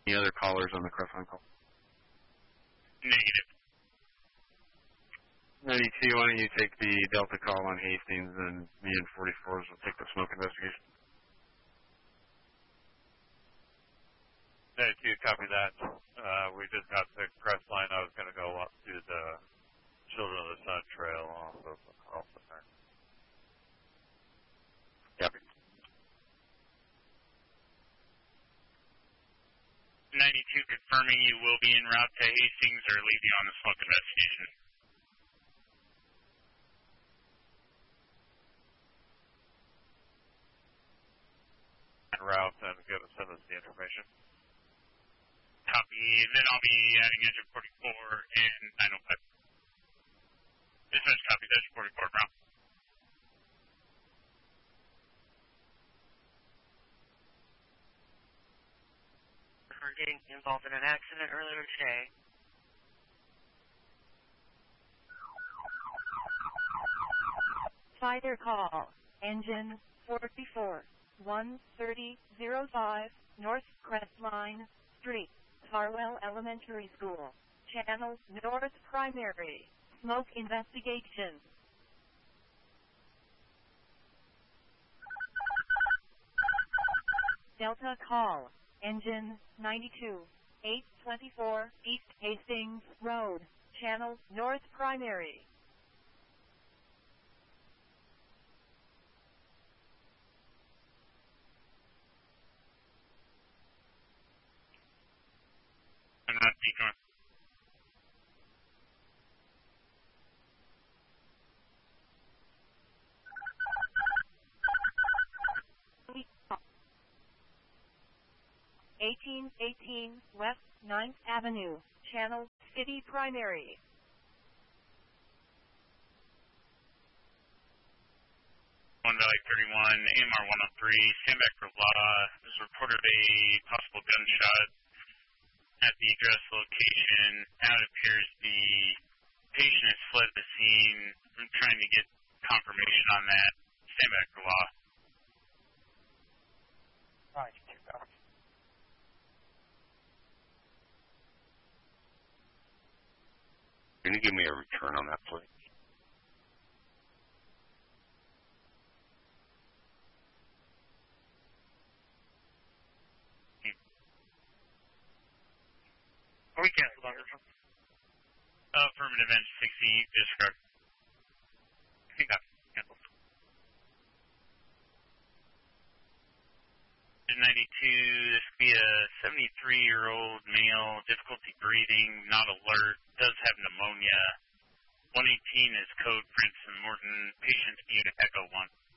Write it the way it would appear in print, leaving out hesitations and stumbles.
Any other callers on the Crestline call? Negative. 92, why don't you take the Delta call on Hastings, and me and 44s will take the smoke investigation. 92, copy that. We just got to Crestline. I was going to go up to the Children of the Sun Trail off of there. Copy. 92, confirming you will be en route to Hastings or leaving on the smoke investigation. En route and send us the information. Copy. Then I'll be adding engine 44 and 905. Dispatch copy, engine 44, Brown. Getting involved in an accident earlier today. Fighter call, engine 44, 13005, North Crestline Street, Harwell Elementary School, Channel North Primary, smoke investigation. Delta call, engine 92, 824 East Hastings Road, Channel North Primary. I'm not Deacon. (1818) West 9th Avenue, Channel City Primary. One Valley 31, AMR 103, Sandback Bravada has reported a possible gunshot at the address location. Now it appears the patient has fled the scene. I'm trying to get confirmation on that. Sandback Bravada. Right, Can you give me a return on that, please? Are we canceled on this one? Affirmative, N60, disregard. I think that's canceled. 92, this could be a 73-year-old male, difficulty breathing, not alert, does have pneumonia. 118 is code for Princeton Morton, patient unit Echo 1.